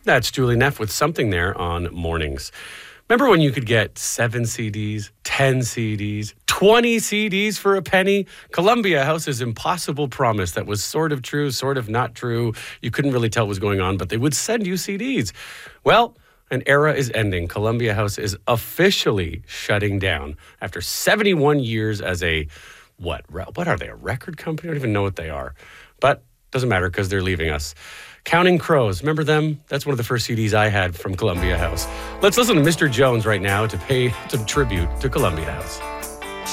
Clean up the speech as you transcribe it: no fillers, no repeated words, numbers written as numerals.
That's Julie Neff with Something There on Mornings. Remember when you could get 7 CDs, 10 CDs, 20 CDs for a penny? Columbia House's impossible promise that was sort of true, sort of not true. You couldn't really tell what was going on, but they would send you CDs. Well, an era is ending. Columbia House is officially shutting down after 71 years as a, what are they, a record company? I don't even know what they are. But doesn't matter because they're leaving us. Counting Crows, remember them? That's one of the first CDs I had from Columbia House. Let's listen to Mr. Jones right now to pay some tribute to Columbia House.